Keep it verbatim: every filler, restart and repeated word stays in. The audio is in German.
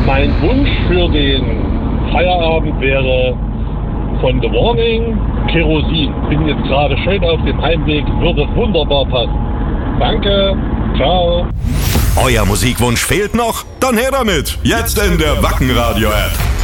Mein Wunsch für den Feierabend wäre von The Warning Kerosin. Bin jetzt gerade schön auf dem Heimweg, würde wunderbar passen. Danke, ciao. Euer Musikwunsch fehlt noch? Dann her damit! Jetzt in der Wacken Radio App.